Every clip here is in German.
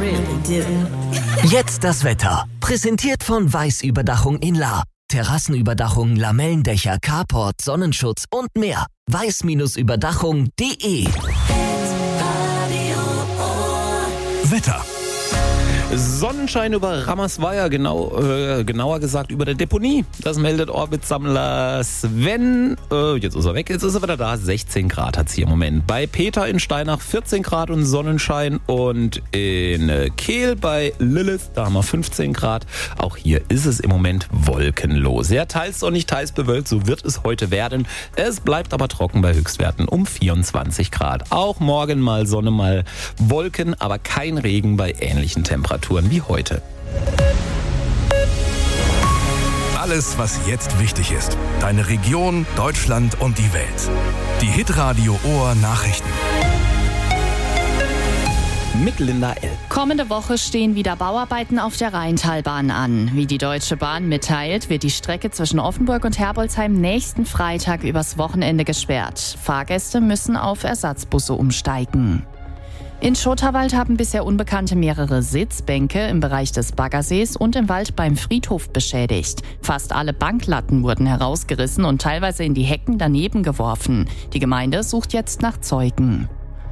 really do. Jetzt das Wetter. Präsentiert von Weiß-Überdachung in La. Terrassenüberdachung, Lamellendächer, Carport, Sonnenschutz und mehr. weiß-überdachung.de. Wetter. Sonnenschein über Ramersweier, genauer gesagt über der Deponie. Das meldet Orbitsammler Sven. Jetzt ist er weg, jetzt ist er wieder da. 16 Grad hat es hier im Moment. Bei Peter in Steinach 14 Grad und Sonnenschein. Und in Kehl bei Lilith, da haben wir 15 Grad. Auch hier ist es im Moment wolkenlos. Ja, teils sonnig, teils bewölkt, so wird es heute werden. Es bleibt aber trocken bei Höchstwerten um 24 Grad. Auch morgen mal Sonne, mal Wolken, aber kein Regen bei ähnlichen Temperaturen wie heute. Alles, was jetzt wichtig ist. Deine Region, Deutschland und die Welt. Die Hitradio Ohr Nachrichten. Mit Linda L. Kommende Woche stehen wieder Bauarbeiten auf der Rheintalbahn an. Wie die Deutsche Bahn mitteilt, wird die Strecke zwischen Offenburg und Herbolzheim nächsten Freitag übers Wochenende gesperrt. Fahrgäste müssen auf Ersatzbusse umsteigen. In Schotterwald haben bisher Unbekannte mehrere Sitzbänke im Bereich des Baggersees und im Wald beim Friedhof beschädigt. Fast alle Banklatten wurden herausgerissen und teilweise in die Hecken daneben geworfen. Die Gemeinde sucht jetzt nach Zeugen.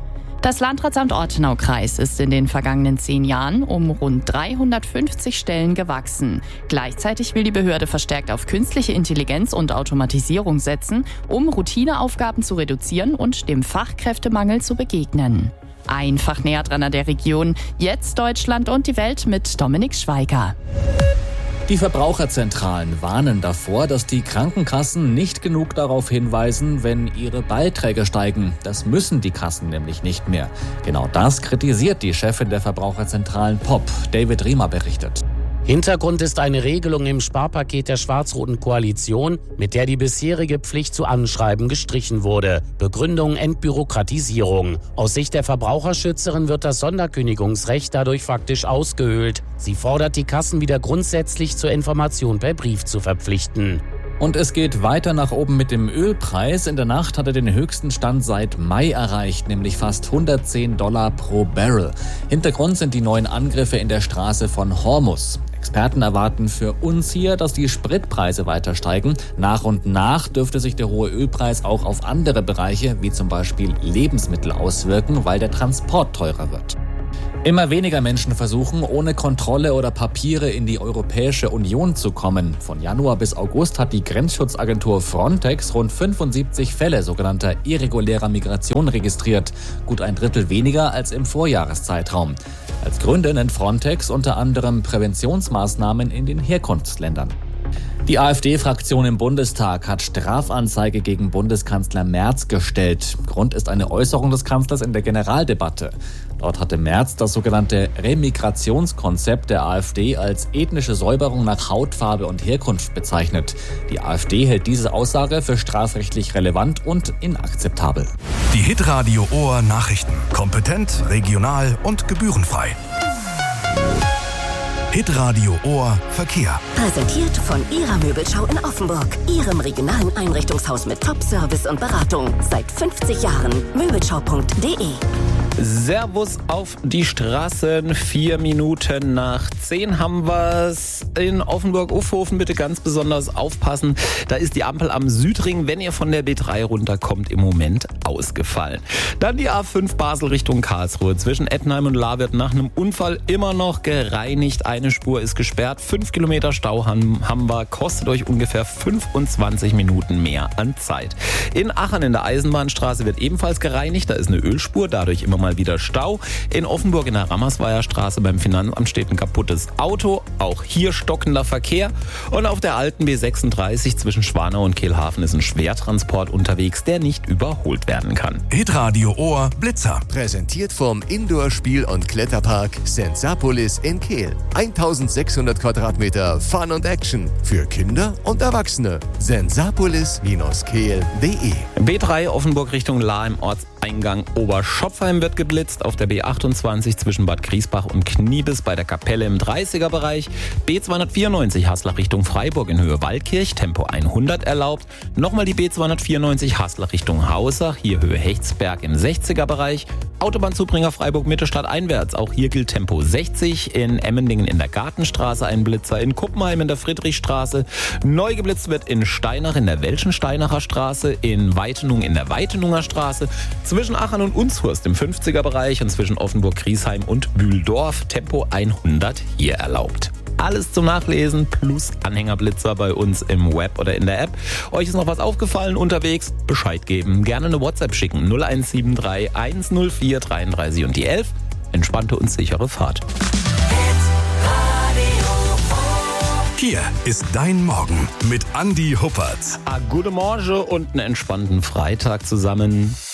Das Landratsamt Ortenaukreis ist in den vergangenen 10 Jahren um rund 350 Stellen gewachsen. Gleichzeitig will die Behörde verstärkt auf künstliche Intelligenz und Automatisierung setzen, um Routineaufgaben zu reduzieren und dem Fachkräftemangel zu begegnen. Ein Fachnäher dran an der Region. Jetzt Deutschland und die Welt mit Dominik Schweiger. Die Verbraucherzentralen warnen davor, dass die Krankenkassen nicht genug darauf hinweisen, wenn ihre Beiträge steigen. Das müssen die Kassen nämlich nicht mehr. Genau das kritisiert die Chefin der Verbraucherzentralen POP. David Riemer berichtet. Hintergrund ist eine Regelung im Sparpaket der schwarz-roten Koalition, mit der die bisherige Pflicht zu Anschreiben gestrichen wurde. Begründung Entbürokratisierung. Aus Sicht der Verbraucherschützerin wird das Sonderkündigungsrecht dadurch faktisch ausgehöhlt. Sie fordert die Kassen wieder grundsätzlich zur Information per Brief zu verpflichten. Und es geht weiter nach oben mit dem Ölpreis. In der Nacht hat er den höchsten Stand seit Mai erreicht, nämlich fast $110 pro Barrel. Hintergrund sind die neuen Angriffe in der Straße von Hormuz. Experten erwarten für uns hier, dass die Spritpreise weiter steigen. Nach und nach dürfte sich der hohe Ölpreis auch auf andere Bereiche, wie zum Beispiel Lebensmittel, auswirken, weil der Transport teurer wird. Immer weniger Menschen versuchen, ohne Kontrolle oder Papiere in die Europäische Union zu kommen. Von Januar bis August hat die Grenzschutzagentur Frontex rund 75 Fälle sogenannter irregulärer Migration registriert. Gut ein Drittel weniger als im Vorjahreszeitraum. Als Gründe nennt Frontex unter anderem Präventionsmaßnahmen in den Herkunftsländern. Die AfD-Fraktion im Bundestag hat Strafanzeige gegen Bundeskanzler Merz gestellt. Grund ist eine Äußerung des Kanzlers in der Generaldebatte. Dort hatte Merz das sogenannte Remigrationskonzept der AfD als ethnische Säuberung nach Hautfarbe und Herkunft bezeichnet. Die AfD hält diese Aussage für strafrechtlich relevant und inakzeptabel. Die Hitradio Ohr Nachrichten. Kompetent, regional und gebührenfrei. Hitradio Ohr Verkehr. Präsentiert von Ihrer Möbelschau in Offenburg. Ihrem regionalen Einrichtungshaus mit Top-Service und Beratung. Seit 50 Jahren. Möbelschau.de. Servus auf die Straßen. 4 Minuten nach 10 haben wir's. In Offenburg-Ufhofen bitte ganz besonders aufpassen. Da ist die Ampel am Südring, wenn ihr von der B3 runterkommt, im Moment ausgefallen. Dann die A5 Basel Richtung Karlsruhe. Zwischen Ettenheim und La wird nach einem Unfall immer noch gereinigt. Eine Spur ist gesperrt. 5 Kilometer Stau haben wir. Kostet euch ungefähr 25 Minuten mehr an Zeit. In Aachen in der Eisenbahnstraße wird ebenfalls gereinigt. Da ist eine Ölspur, dadurch immer mal wieder Stau. In Offenburg in der Ramersweier Straße beim Finanzamt steht ein kaputtes Auto. Auch hier stockender Verkehr. Und auf der alten B36 zwischen Schwanau und Kehlhafen ist ein Schwertransport unterwegs, der nicht überholt werden kann. Hitradio Ohr Blitzer. Präsentiert vom Indoor-Spiel- und Kletterpark Sensapolis in Kehl. 1600 Quadratmeter Fun und Action für Kinder und Erwachsene. Sensapolis-kehl.de. B3 Offenburg Richtung La im Ortseingang Oberschopfheim wird geblitzt. Auf der B28 zwischen Bad Griesbach und Kniebis bei der Kapelle im 30er-Bereich. B294 Haslach Richtung Freiburg in Höhe Waldkirch, Tempo 100 erlaubt. Nochmal die B294 Haslach Richtung Hausach, hier Höhe Hechtsberg im 60er-Bereich. Autobahnzubringer Freiburg-Mitte stadteinwärts. Auch hier gilt Tempo 60. In Emmendingen in der Gartenstraße ein Blitzer. In Kuppenheim in der Friedrichstraße. Neu geblitzt wird in Steinach in der Welschen-Steinacher Straße. In Weitenung in der Weitenunger Straße. Zwischen Achern und Unshurst im 50er-Bereich und zwischen Offenburg-Griesheim und Bühldorf. Tempo 100 hier erlaubt. Alles zum Nachlesen plus Anhängerblitzer bei uns im Web oder in der App. Euch ist noch was aufgefallen unterwegs? Bescheid geben. Gerne eine WhatsApp schicken. 0173 104 33 und die 11. Entspannte und sichere Fahrt. Hier ist dein Morgen mit Andi Huppertz. Gute Morgen und einen entspannten Freitag zusammen.